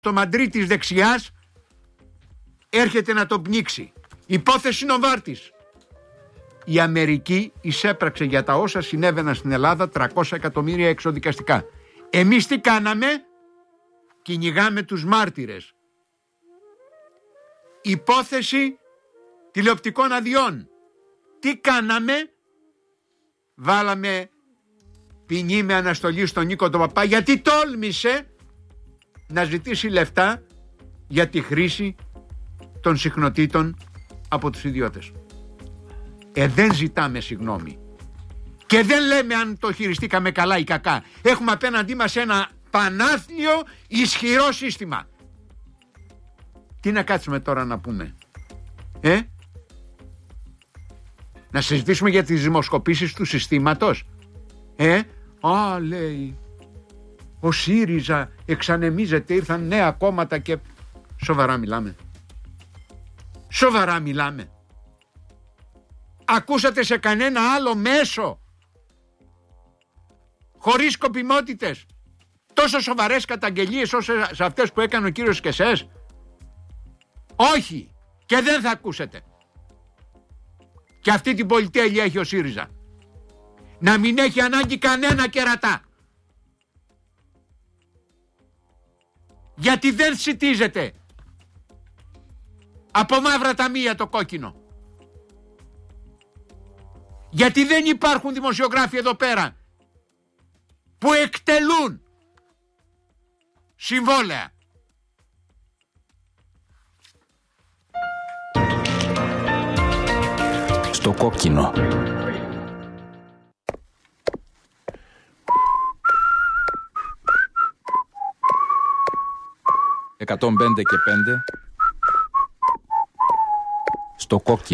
το μαντρί της δεξιάς έρχεται να τον πνίξει. Υπόθεση Νοβάρτης. Η Αμερική εισέπραξε για τα όσα συνέβαιναν στην Ελλάδα 300 εκατομμύρια εξοδικαστικά. Εμείς τι κάναμε? Κυνηγάμε τους μάρτυρες. Υπόθεση τηλεοπτικών αδειών. Τι κάναμε? Βάλαμε ποινή με αναστολή στον Νίκο τον Παπά, γιατί τόλμησε να ζητήσει λεφτά για τη χρήση των συχνοτήτων από τους ιδιώτες. Δεν ζητάμε συγγνώμη και δεν λέμε αν το χειριστήκαμε καλά ή κακά. Έχουμε απέναντί μας ένα πανάθλιο ισχυρό σύστημα. Τι να κάτσουμε τώρα να πούμε? Να συζητήσουμε για τις δημοσκοπήσεις του συστήματος? Λέει ο ΣΥΡΙΖΑ εξανεμίζεται, ήρθαν νέα κόμματα και... Σοβαρά μιλάμε? Σοβαρά μιλάμε? Ακούσατε σε κανένα άλλο μέσο, χωρίς σκοπιμότητες, τόσο σοβαρές καταγγελίες όσο σε αυτές που έκανε ο κύριος Κεσές? Όχι, και δεν θα ακούσετε. Και αυτή την πολυτέλεια έχει ο ΣΥΡΙΖΑ, να μην έχει ανάγκη κανένα κερατά, γιατί δεν σιτίζεται από μαύρα ταμεία το κόκκινο, γιατί δεν υπάρχουν δημοσιογράφοι εδώ πέρα που εκτελούν συμβόλαια. Στο κόκκινο. «105 και 5» στο κόκκινο.